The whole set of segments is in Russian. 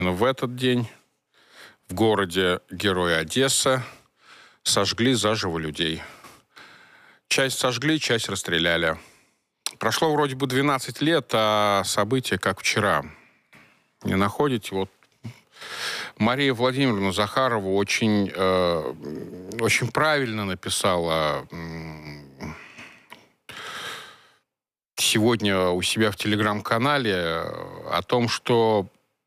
Но в этот день в городе-герое Одесса сожгли заживо людей. Часть сожгли, часть расстреляли. Прошло вроде бы 12 лет, а события как вчера. Не находите? Вот Мария Владимировна Захарова очень правильно написала сегодня у себя в телеграм-канале о том, что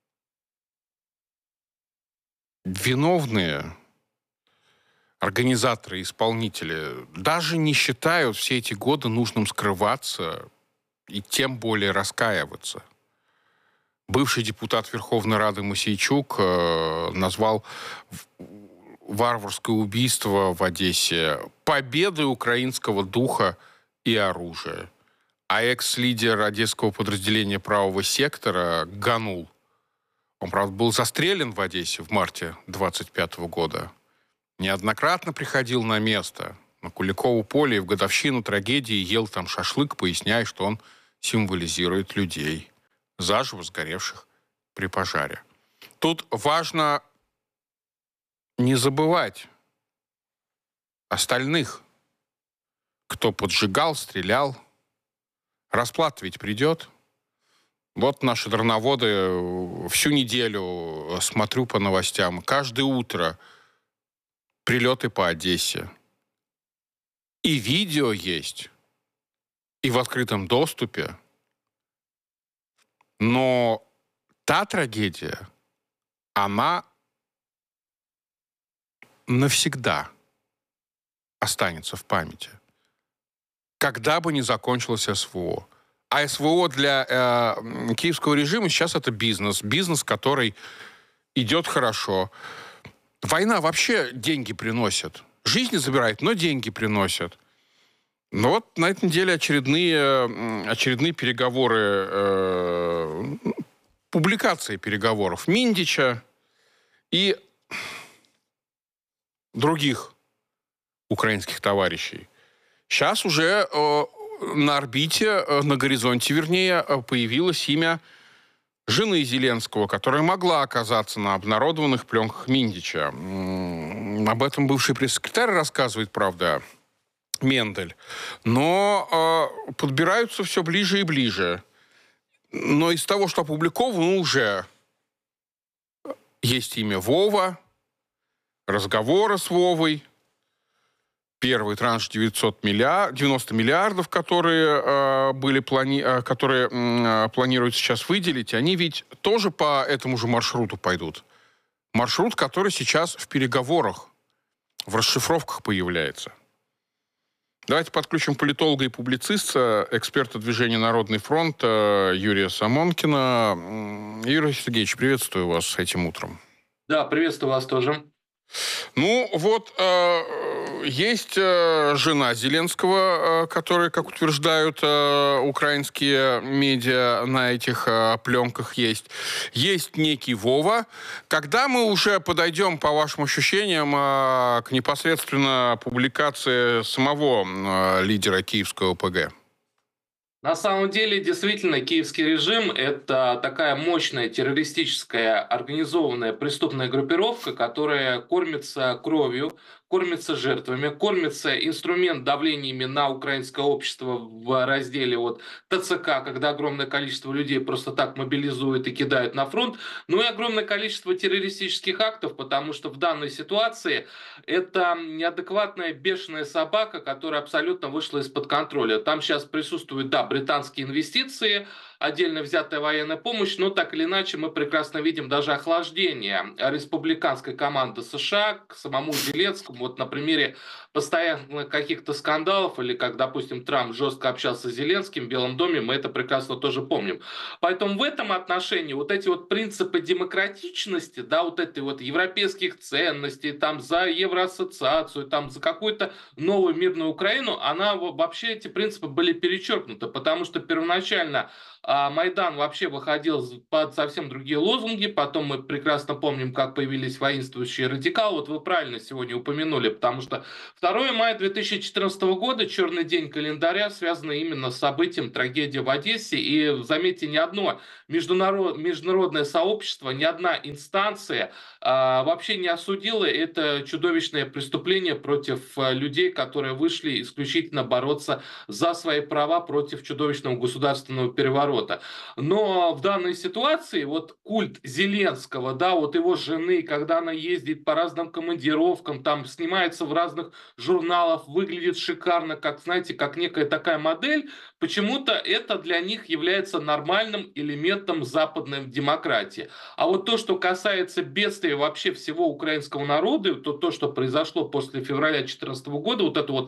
виновные организаторы, исполнители даже не считают все эти годы нужным скрываться и тем более раскаиваться. Бывший депутат Верховной Рады Мосейчук назвал варварское убийство в Одессе победой украинского духа и оружия. А экс-лидер одесского подразделения правого сектора Ганул, он, правда, был застрелен в Одессе в марте 25 года, неоднократно приходил на место, на Куликово поле, и в годовщину трагедии ел там шашлык, поясняя, что он символизирует людей, заживо сгоревших при пожаре. Тут важно не забывать остальных, кто поджигал, стрелял. Расплата ведь придет. Вот наши дроноводы всю неделю смотрю по новостям. Каждое утро прилеты по Одессе. И видео есть, и в открытом доступе. Но та трагедия, она навсегда останется в памяти. Когда бы ни закончилось СВО. А СВО для киевского режима сейчас это бизнес. Бизнес, который идет хорошо. Война вообще деньги приносит. Жизни забирает, но деньги приносит. Но вот на этой неделе очередные переговоры, публикации переговоров Миндича и других украинских товарищей. Сейчас уже на орбите, на горизонте, вернее, появилось имя жены Зеленского, которая могла оказаться на обнародованных пленках Миндича. Об этом бывший пресс-секретарь рассказывает, правда, Мендель. Но подбираются все ближе и ближе. Но из того, что опубликовано, уже есть имя Вова, разговоры с Вовой, первый транш 90 миллиардов, которые планируют сейчас выделить, они ведь тоже по этому же маршруту пойдут. Маршрут, который сейчас в переговорах, в расшифровках появляется. Давайте подключим политолога и публициста, эксперта движения «Народный фронт» Юрия Самонкина. Юрий Сергеевич, приветствую вас этим утром. Да, приветствую вас тоже. Ну, вот есть жена Зеленского, которая, как утверждают украинские медиа, на этих пленках есть. Есть некий Вова. Когда мы уже подойдем, по вашим ощущениям, к непосредственно публикации самого лидера киевского ОПГ? На самом деле, действительно, киевский режим – это такая мощная террористическая организованная преступная группировка, которая кормится кровью, кормится жертвами, кормится инструмент давлениями на украинское общество в разделе ТЦК, когда огромное количество людей просто так мобилизуют и кидают на фронт, ну и огромное количество террористических актов, потому что в данной ситуации это неадекватная бешеная собака, которая абсолютно вышла из-под контроля. Там сейчас присутствуют, да, британские инвестиции, отдельно взятая военная помощь, но так или иначе мы прекрасно видим даже охлаждение республиканской команды США к самому Зеленскому. Вот на примере постоянных каких-то скандалов, или как, допустим, Трамп жестко общался с Зеленским в Белом доме, мы это прекрасно тоже помним. Поэтому в этом отношении вот эти вот принципы демократичности, да, вот этой вот европейских ценностей, там за евроассоциацию, там за какую-то новую мирную Украину, она вообще, эти принципы были перечеркнуты, потому что первоначально а Майдан вообще выходил под совсем другие лозунги. Потом мы прекрасно помним, как появились воинствующие радикалы. Вот вы правильно сегодня упомянули, потому что 2 мая 2014 года, черный день календаря, связан именно с событием трагедии в Одессе. И, заметьте, ни одно международное сообщество, ни одна инстанция вообще не осудила это чудовищное преступление против людей, которые вышли исключительно бороться за свои права против чудовищного государственного переворота. Но в данной ситуации вот культ Зеленского, да, вот его жены, когда она ездит по разным командировкам, там снимается в разных журналах, выглядит шикарно, как, знаете, как некая такая модель, почему-то это для них является нормальным элементом западной демократии. А вот то, что касается бедствия вообще всего украинского народа, то, что произошло после февраля 2014 года, вот это вот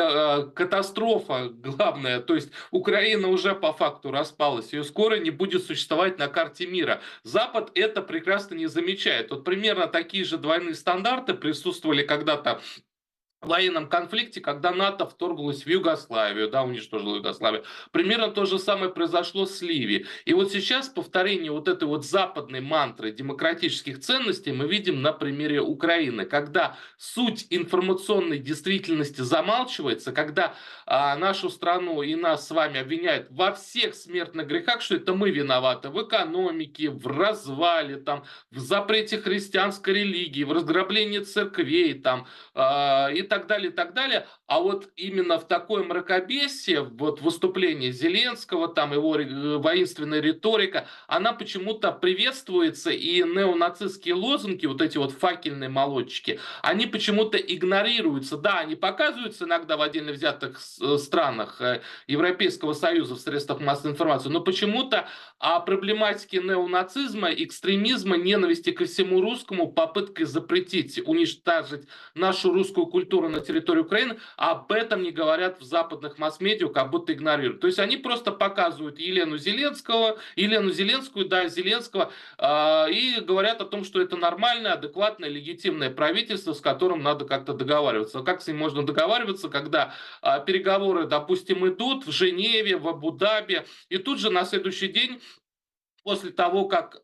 катастрофа главная, то есть Украина уже по факту распалась, ее скоро не будет существовать на карте мира. Запад это прекрасно не замечает. Вот примерно такие же двойные стандарты присутствовали когда-то военном конфликте, когда НАТО вторглось в Югославию, да, уничтожило Югославию. Примерно то же самое произошло с Ливией. И вот сейчас повторение вот этой вот западной мантры демократических ценностей мы видим на примере Украины, когда суть информационной действительности замалчивается, когда нашу страну и нас с вами обвиняют во всех смертных грехах, что это мы виноваты в экономике, в развале, там, в запрете христианской религии, в разграблении церквей, там, и так далее, и так далее. А вот именно в такое мракобесие, вот выступление Зеленского, там его воинственная риторика, она почему-то приветствуется, и неонацистские лозунги, вот эти вот факельные молодчики, они почему-то игнорируются. Да, они показываются иногда в отдельно взятых странах Европейского Союза в средствах массовой информации, но почему-то о проблематике неонацизма, экстремизма, ненависти ко всему русскому, попыткой запретить, уничтожить нашу русскую культуру на территории Украины, об этом не говорят в западных масс-медиа, как будто игнорируют. То есть они просто показывают Елену Зеленскую, да, Зеленского, и говорят о том, что это нормальное, адекватное, легитимное правительство, с которым надо как-то договариваться. А как с ним можно договариваться, когда переговоры, допустим, идут в Женеве, в Абу-Даби, и тут же на следующий день после того, как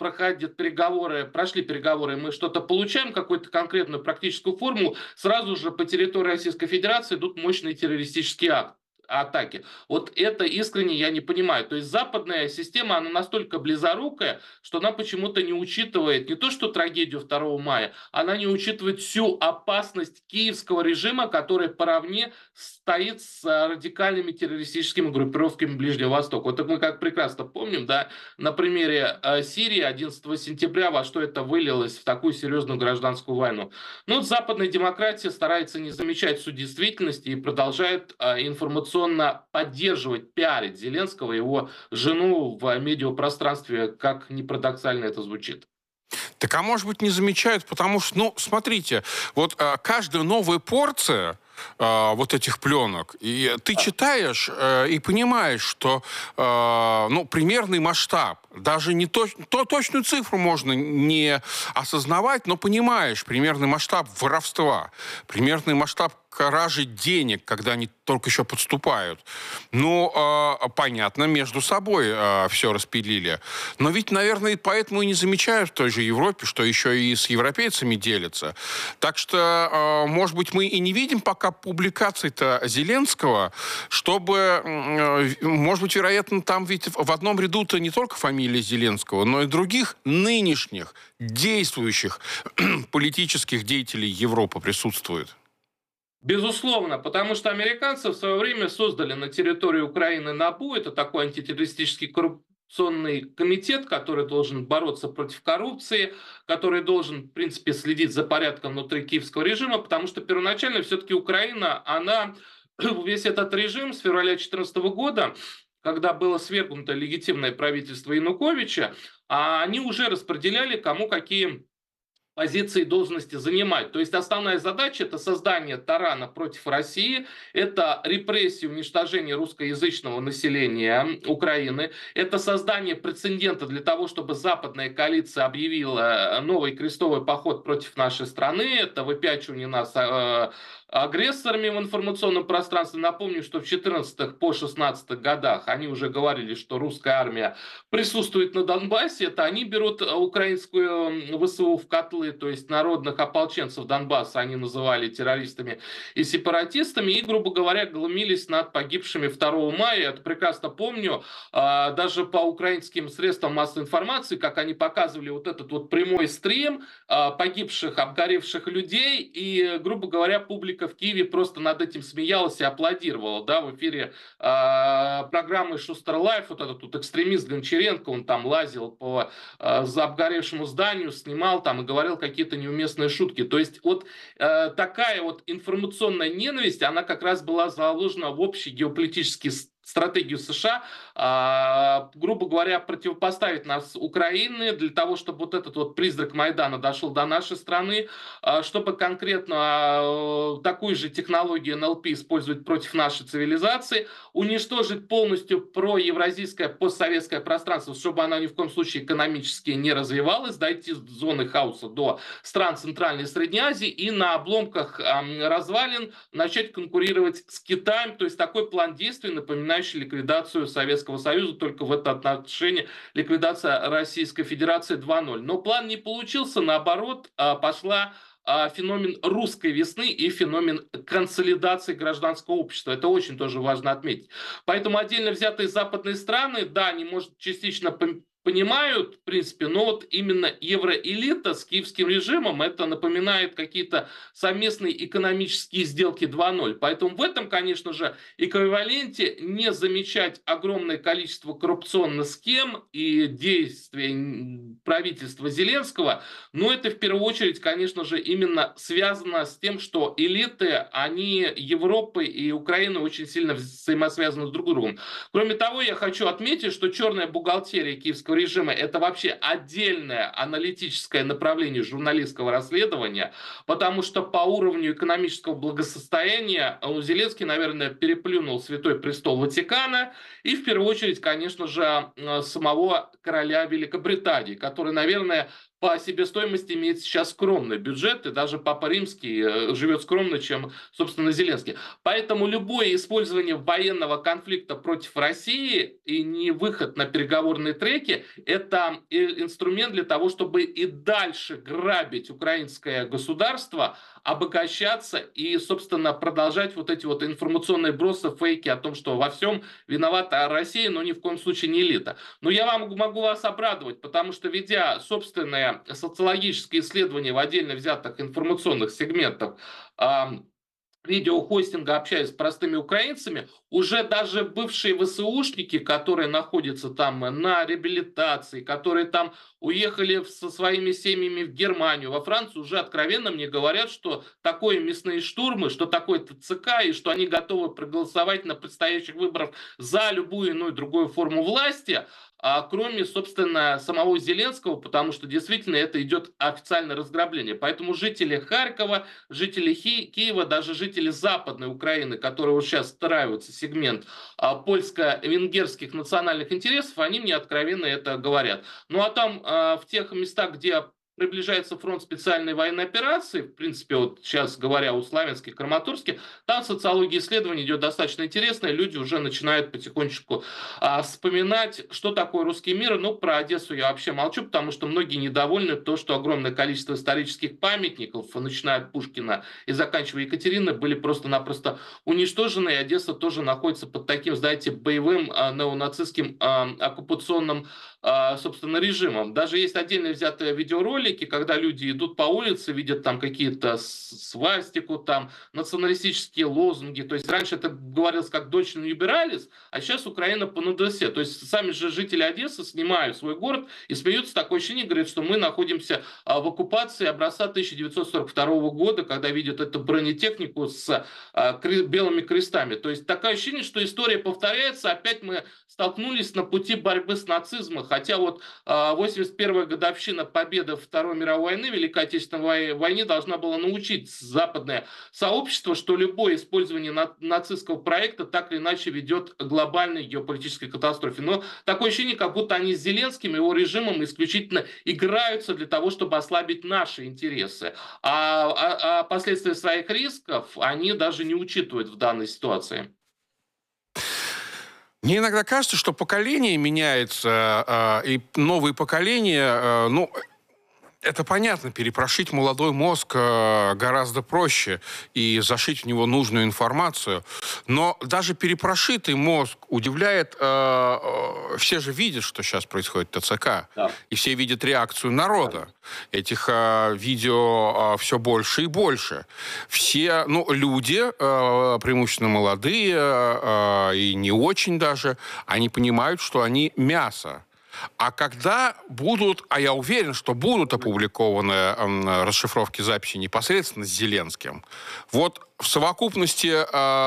прошли переговоры, мы что-то получаем, какую-то конкретную практическую формулу, сразу же по территории Российской Федерации идут мощные террористические атаки. Вот это искренне я не понимаю. То есть западная система, она настолько близорукая, что она почему-то не учитывает не то, что трагедию 2 мая, она не учитывает всю опасность киевского режима, который поравне стоит с радикальными террористическими группировками Ближнего Востока. Вот мы как прекрасно помним, да, на примере Сирии 11 сентября, во что это вылилось в такую серьезную гражданскую войну. Но вот западная демократия старается не замечать суть действительности и продолжает информационно поддерживать, пиарить Зеленского и его жену в медиапространстве, как ни парадоксально это звучит. Так, а может быть, не замечают, потому что, ну, смотрите, вот каждая новая порция вот этих пленок, и ты читаешь и понимаешь, что ну, примерный масштаб, даже не точную цифру можно не осознавать, но понимаешь примерный масштаб воровства, примерный масштаб кражи денег, когда они только еще подступают. Ну, понятно, между собой все распилили. Но ведь, наверное, поэтому и не замечают в той же Европе, что еще и с европейцами делятся. Так что, может быть, мы и не видим пока публикаций-то Зеленского, чтобы, может быть, вероятно, там ведь в одном ряду-то не только фамилия Зеленского, но и других нынешних действующих политических деятелей Европы присутствует. Безусловно, потому что американцы в свое время создали на территории Украины НАБУ, это такой антитеррористический коррупционный комитет, который должен бороться против коррупции, который должен, в принципе, следить за порядком внутри киевского режима, потому что первоначально все-таки Украина, она, весь этот режим с февраля 2014 года, когда было свергнуто легитимное правительство Януковича, они уже распределяли, кому какие позиции и должности занимать. То есть основная задача – это создание тарана против России, это репрессии, уничтожение русскоязычного населения Украины, это создание прецедента для того, чтобы западная коалиция объявила новый крестовый поход против нашей страны, это выпячивание нас агрессорами в информационном пространстве. Напомню, что в 14 по 16 годах они уже говорили, что русская армия присутствует на Донбассе. Это они берут украинскую ВСУ в котлы, то есть народных ополченцев Донбасса они называли террористами и сепаратистами, и, грубо говоря, глумились над погибшими 2 мая. Я это прекрасно помню. Даже по украинским средствам массовой информации, как они показывали вот этот вот прямой стрим погибших, обгоревших людей, и, грубо говоря, публика в Киеве просто над этим смеялась и аплодировала, да, в эфире программы Шустер Лайф, вот этот вот экстремист Гончаренко, он там лазил по за обгоревшему зданию, снимал там и говорил какие-то неуместные шутки. То есть вот такая вот информационная ненависть, она как раз была заложена в общий геополитический стратегию США, грубо говоря, противопоставить нас Украине для того, чтобы вот этот вот призрак Майдана дошел до нашей страны, чтобы конкретно такую же технологию НЛП использовать против нашей цивилизации, уничтожить полностью проевразийское постсоветское пространство, чтобы оно ни в коем случае экономически не развивалось, дойти с зоны хаоса до стран Центральной и Средней Азии и на обломках развалин начать конкурировать с Китаем. То есть такой план действий, напоминающий ликвидацию Советского Союза, только в этом отношении ликвидация Российской Федерации 2.0. Но план не получился, наоборот, пошла феномен русской весны и феномен консолидации гражданского общества. Это очень тоже важно отметить. Поэтому отдельно взятые западные страны, да, они, может, частично понимают, в принципе, но вот именно евроэлита с киевским режимом это напоминает какие-то совместные экономические сделки 2.0. Поэтому в этом, конечно же, эквиваленте не замечать огромное количество коррупционных схем и действий правительства Зеленского, но это в первую очередь, конечно же, именно связано с тем, что элиты, они Европы и Украины очень сильно взаимосвязаны с друг другом. Кроме того, я хочу отметить, что черная бухгалтерия киевского режима – это вообще отдельное аналитическое направление журналистского расследования, потому что по уровню экономического благосостояния Зеленский, наверное, переплюнул Святой Престол Ватикана и, в первую очередь, конечно же, самого короля Великобритании, который, наверное, по себестоимости имеет сейчас скромный бюджет, и даже Папа Римский живет скромно, чем, собственно, Зеленский. Поэтому любое использование военного конфликта против России и не выход на переговорные треки – это инструмент для того, чтобы и дальше грабить украинское государство, обогащаться и, собственно, продолжать вот эти вот информационные бросы, фейки о том, что во всем виновата Россия, но ни в коем случае не элита. Но я могу вас обрадовать, потому что, ведя собственное социологическое исследование в отдельно взятых информационных сегментах, видеохостинга, общаясь с простыми украинцами, уже даже бывшие ВСУшники, которые находятся там на реабилитации, которые там уехали со своими семьями в Германию, во Францию, уже откровенно мне говорят, что такое мясные штурмы, что такое ТЦК, и что они готовы проголосовать на предстоящих выборах за любую иную другую форму власти, кроме, собственно, самого Зеленского, потому что действительно это идет официальное разграбление. Поэтому жители Харькова, жители Киева, даже жители Западной Украины, которые вот сейчас встраиваются в сегмент польско-венгерских национальных интересов, они мне откровенно это говорят. Ну а там в тех местах, где приближается фронт специальной военной операции, в принципе, вот сейчас говоря о Славянске, Краматорске, там социология исследований идет достаточно интересная, люди уже начинают потихонечку вспоминать, что такое русский мир. Ну, про Одессу я вообще молчу, потому что многие недовольны то, что огромное количество исторических памятников, начиная от Пушкина и заканчивая Екатериной, были просто-напросто уничтожены, и Одесса тоже находится под таким, знаете, боевым неонацистским оккупационным собственно, режимом. Даже есть отдельно взятые видеоролики, когда люди идут по улице, видят там какие-то свастику, там националистические лозунги. То есть раньше это говорилось как «Дочь Юбералис», а сейчас Украина по НДС. То есть сами же жители Одессы снимают свой город и смеются, такое ощущение, говорят, что мы находимся в оккупации образца 1942 года, когда видят эту бронетехнику с белыми крестами. То есть такое ощущение, что история повторяется, опять мы столкнулись на пути борьбы с нацизмом хотя вот 81-я годовщина победы Второй мировой войны, Великой Отечественной войне должна была научить западное сообщество, что любое использование нацистского проекта так или иначе ведет к глобальной геополитической катастрофе. Но такое ощущение, как будто они с Зеленским и его режимом исключительно играются для того, чтобы ослабить наши интересы. А последствия своих рисков они даже не учитывают в данной ситуации. Мне иногда кажется, что поколение меняется, и новые поколения, ну, это понятно, перепрошить молодой мозг гораздо проще и зашить в него нужную информацию. Но даже перепрошитый мозг удивляет. Все же видят, что сейчас происходит в ТЦК. Да. И все видят реакцию народа. Да. Этих видео все больше и больше. Все, ну, люди, преимущественно молодые и не очень даже, они понимают, что они мясо. А когда будут, а я уверен, что будут опубликованы расшифровки записи непосредственно с Зеленским, вот в совокупности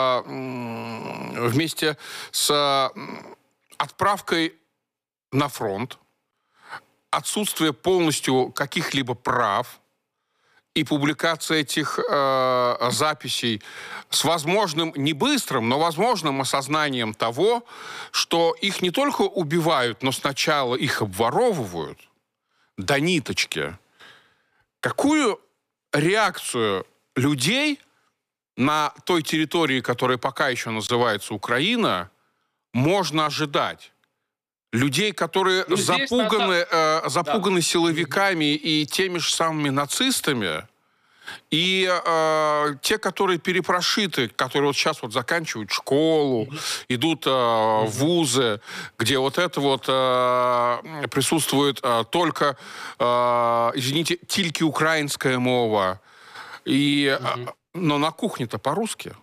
вместе с отправкой на фронт, отсутствие полностью каких-либо прав и публикация этих записей с возможным, не быстрым, но возможным осознанием того, что их не только убивают, но сначала их обворовывают до ниточки. Какую реакцию людей на той территории, которая пока еще называется Украина, можно ожидать? Людей, которые запуганы силовиками и теми же самыми нацистами, и те, которые перепрошиты, которые вот сейчас вот заканчивают школу, идут в вузы, где вот это вот присутствует только, извините, тільки украинская мова, и, но на кухне-то по-русски.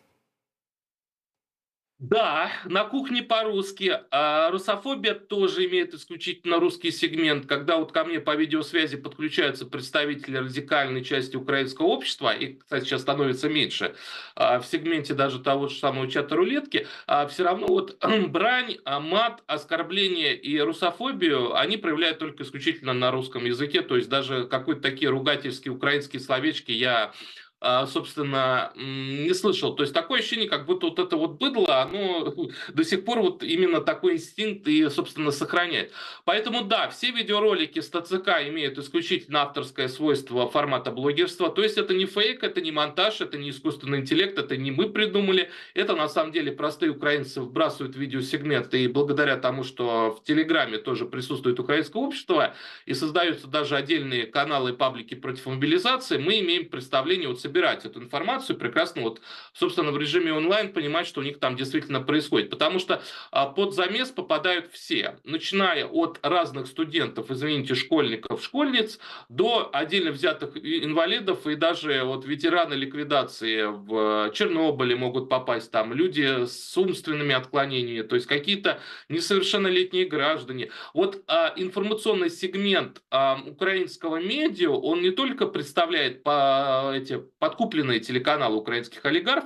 Да, на кухне по-русски. А русофобия тоже имеет исключительно русский сегмент. Когда вот ко мне по видеосвязи подключаются представители радикальной части украинского общества, и, кстати, сейчас становится меньше, в сегменте даже того же самого чата рулетки, все равно вот брань, мат, оскорбление и русофобию они проявляют только исключительно на русском языке. То есть даже какие-то такие ругательские украинские словечки я собственно, не слышал. То есть такое ощущение, как будто вот это вот быдло, оно до сих пор вот именно такой инстинкт и, собственно, сохраняет. Поэтому, да, все видеоролики с ТЦК имеют исключительно авторское свойство формата блогерства. То есть это не фейк, это не монтаж, это не искусственный интеллект, это не мы придумали. Это, на самом деле, простые украинцы вбрасывают видеосегменты, и благодаря тому, что в Телеграме тоже присутствует украинское общество, и создаются даже отдельные каналы и паблики против мобилизации, мы имеем представление вот собирать эту информацию, прекрасно вот, собственно, в режиме онлайн понимать, что у них там действительно происходит. Потому что под замес попадают все, начиная от разных студентов, извините, школьников, школьниц, до отдельно взятых инвалидов и даже вот ветераны ликвидации в Чернобыле могут попасть, там люди с умственными отклонениями, то есть какие-то несовершеннолетние граждане. Вот информационный сегмент украинского медиа, он не только представляет эти подкупленные телеканалы украинских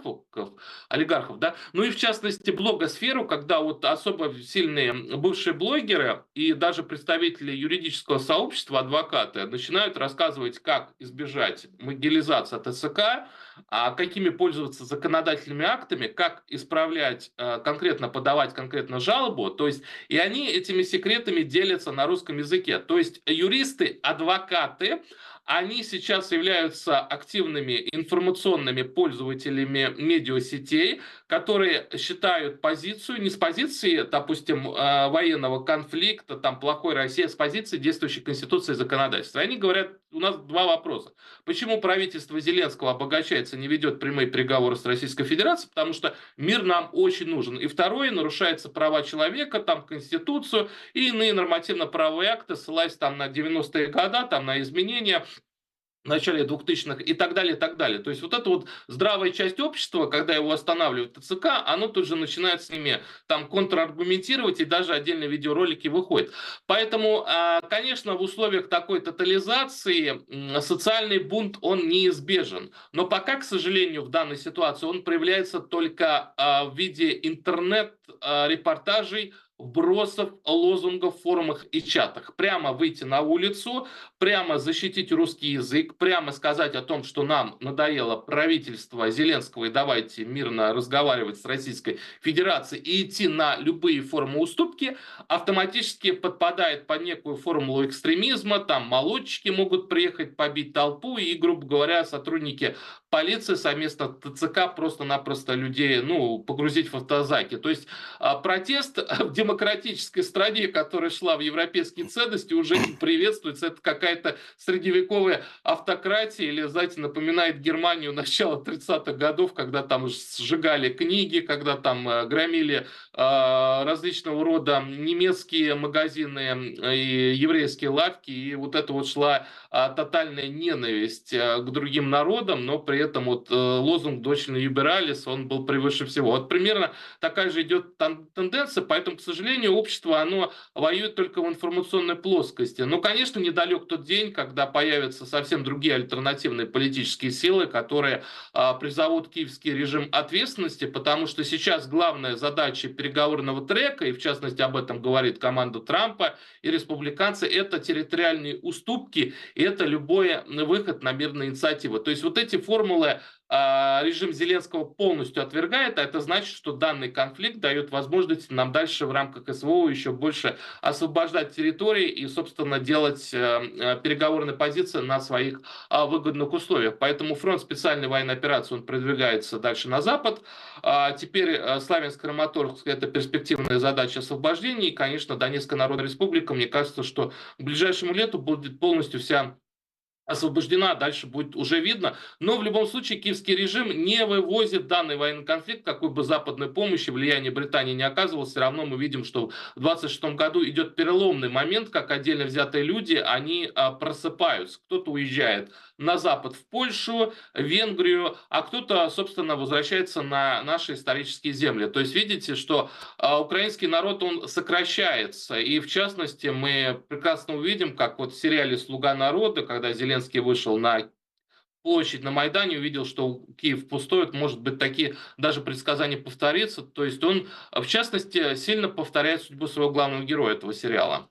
олигархов, да, ну и в частности блогосферу, когда вот особо сильные бывшие блогеры и даже представители юридического сообщества, адвокаты, начинают рассказывать, как избежать могилизации ТЦК, какими пользоваться законодательными актами, как исправлять, конкретно подавать конкретно жалобу, то есть и они этими секретами делятся на русском языке. То есть юристы, адвокаты, они сейчас являются активными информационными пользователями медиасетей, которые считают позицию не с позиции, допустим, военного конфликта, там, плохой России, а с позиции действующей Конституции и законодательства. Они говорят, у нас два вопроса. Почему правительство Зеленского обогащается, не ведет прямые переговоры с Российской Федерацией? Потому что мир нам очень нужен. И второе, нарушаются права человека, там, Конституцию и иные нормативно-правовые акты, ссылаясь там на 90-е годы, там, на изменения в начале 2000-х и так далее, и так далее. То есть вот эта вот здравая часть общества, когда его останавливают ТЦК, оно тут же начинает с ними там контраргументировать, и даже отдельные видеоролики выходят. Поэтому, конечно, в условиях такой тотализации социальный бунт, он неизбежен. Но пока, к сожалению, в данной ситуации он проявляется только в виде интернет-репортажей, вбросов, лозунгов в форумах и чатах. Прямо выйти на улицу, прямо защитить русский язык, прямо сказать о том, что нам надоело правительство Зеленского и давайте мирно разговаривать с Российской Федерацией и идти на любые формы уступки, автоматически подпадает под некую формулу экстремизма, там молодчики могут приехать побить толпу и, грубо говоря, сотрудники полиции совместно ТЦК просто-напросто людей, погрузить в автозаки. То есть протест в демократической стране, которая шла в европейские ценности, уже не приветствуется. Это какая-то средневековая автократия или, знаете, напоминает Германию начала 30-х годов, когда там сжигали книги, когда там громили различного рода немецкие магазины и еврейские лавки, и вот это вот шла тотальная ненависть к другим народам, но при этом вот лозунг «Дочь Юбералис», он был превыше всего. Вот примерно такая же идет тенденция, поэтому, к сожалению, общество, оно воюет только в информационной плоскости. Но, конечно, недалек тот день, когда появятся совсем другие альтернативные политические силы, которые призовут киевский режим ответственности, потому что сейчас главная задача переговорного трека, и в частности об этом говорит команда Трампа и республиканцы, это территориальные уступки, и это любой выход на мирные инициативы. То есть вот эти формулы режим Зеленского полностью отвергает, а это значит, что данный конфликт дает возможность нам дальше в рамках СВО еще больше освобождать территории и, собственно, делать переговорные позиции на своих выгодных условиях. Поэтому фронт специальной военной операции, он продвигается дальше на запад. Теперь Славянск-Краматорск — это перспективная задача освобождения. И, конечно, Донецкая Народная Республика, мне кажется, что к ближайшему лету будет полностью вся освобождена, дальше будет уже видно. Но в любом случае киевский режим не вывозит данный военный конфликт, какой бы западной помощи, влияния Британии не оказывалось. Все равно мы видим, что в 26 году идет переломный момент, как отдельно взятые люди, они просыпаются. Кто-то уезжает на запад, в Польшу, Венгрию, а кто-то, собственно, возвращается на наши исторические земли. То есть видите, что украинский народ, он сокращается. И в частности, мы прекрасно увидим, как вот в сериале «Слуга народа», когда Зеленский вышел на площадь на Майдане, увидел, что Киев пустует, может быть, такие даже предсказания повторятся. То есть он, в частности, сильно повторяет судьбу своего главного героя этого сериала.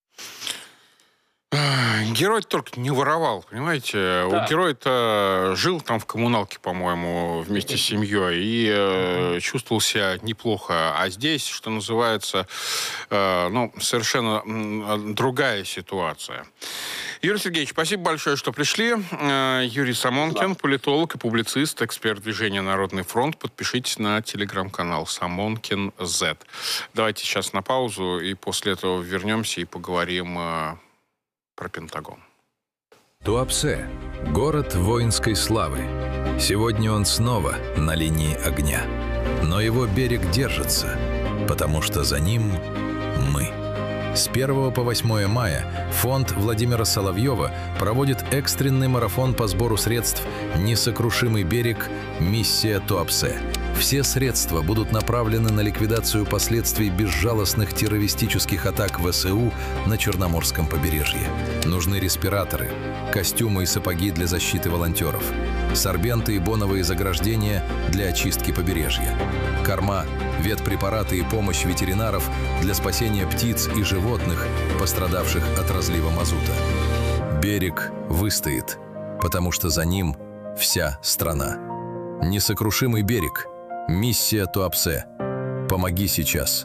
Герой только не воровал, понимаете? Да. Герой-то жил там в коммуналке, по-моему, вместе с семьей и чувствовал себя неплохо. А здесь, что называется, совершенно другая ситуация. Юрий Сергеевич, спасибо большое, что пришли. Юрий Самонкин, политолог и публицист, эксперт движения «Народный фронт». Подпишитесь на телеграм-канал Самонкин Z. Давайте сейчас на паузу, и после этого вернемся и поговорим про Пентагон. Туапсе – город воинской славы. Сегодня он снова на линии огня. Но его берег держится, потому что за ним мы. С 1 по 8 мая фонд Владимира Соловьева проводит экстренный марафон по сбору средств «Несокрушимый берег. Миссия Туапсе». Все средства будут направлены на ликвидацию последствий безжалостных террористических атак ВСУ на Черноморском побережье. Нужны респираторы, костюмы и сапоги для защиты волонтеров, сорбенты и боновые заграждения для очистки побережья, корма, ветпрепараты и помощь ветеринаров для спасения птиц и животных, пострадавших от разлива мазута. Берег выстоит, потому что за ним вся страна. Несокрушимый берег. Миссия Туапсе. Помоги сейчас.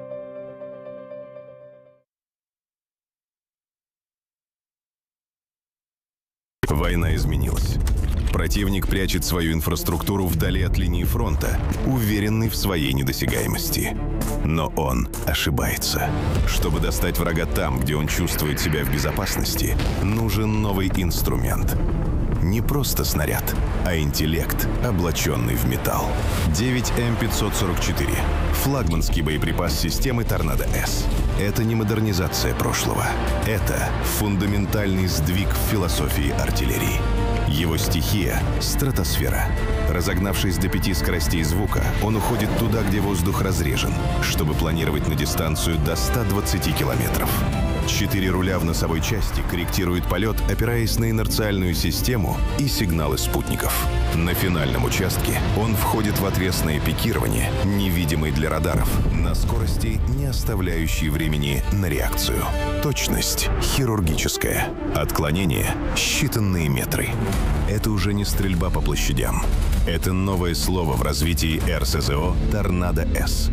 Война изменилась. Противник прячет свою инфраструктуру вдали от линии фронта, уверенный в своей недосягаемости. Но он ошибается. Чтобы достать врага там, где он чувствует себя в безопасности, нужен новый инструмент. Не просто снаряд, а интеллект, облаченный в металл. 9М544. Флагманский боеприпас системы «Торнадо-С». Это не модернизация прошлого. Это фундаментальный сдвиг в философии артиллерии. Его стихия — стратосфера. Разогнавшись до 5 скоростей звука, он уходит туда, где воздух разрежен, чтобы планировать на дистанцию до 120 километров. 4 руля в носовой части корректируют полет, опираясь на инерциальную систему и сигналы спутников. На финальном участке он входит в отвесное пикирование, невидимый для радаров, на скорости, не оставляющей времени на реакцию. Точность хирургическая. Отклонение — считанные метры. Это уже не стрельба по площадям. Это новое слово в развитии РСЗО «Торнадо-С».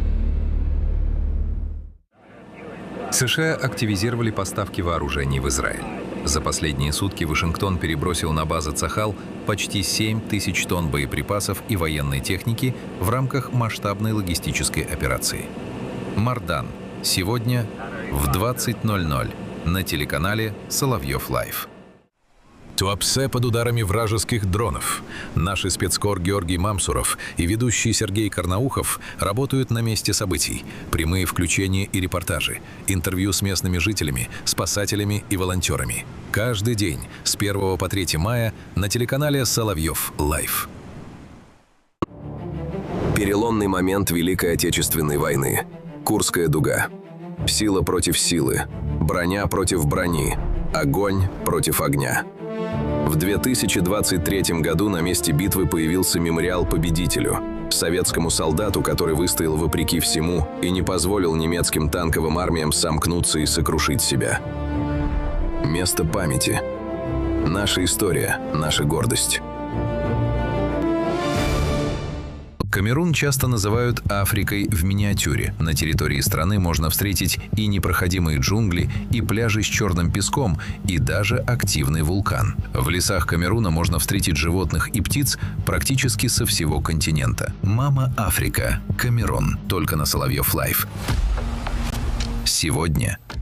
США активизировали поставки вооружений в Израиль. За последние сутки Вашингтон перебросил на базы Цахал почти 7 тысяч тонн боеприпасов и военной техники в рамках масштабной логистической операции. Мардан. Сегодня в 20:00 на телеканале Соловьев Лайв. Туапсе под ударами вражеских дронов. Наши спецкор Георгий Мамсуров и ведущий Сергей Карнаухов работают на месте событий. Прямые включения и репортажи, интервью с местными жителями, спасателями и волонтерами. Каждый день с 1 по 3 мая на телеканале Соловьев Лайв. Переломный момент Великой Отечественной войны. Курская дуга. Сила против силы. Броня против брони. Огонь против огня. В 2023 году на месте битвы появился мемориал победителю, советскому солдату, который выстоял вопреки всему и не позволил немецким танковым армиям сомкнуться и сокрушить себя. Место памяти. Наша история, наша гордость. Камерун часто называют Африкой в миниатюре. На территории страны можно встретить и непроходимые джунгли, и пляжи с черным песком, и даже активный вулкан. В лесах Камеруна можно встретить животных и птиц практически со всего континента. Мама Африка. Камерун. Только на Соловьев Лайв. Сегодня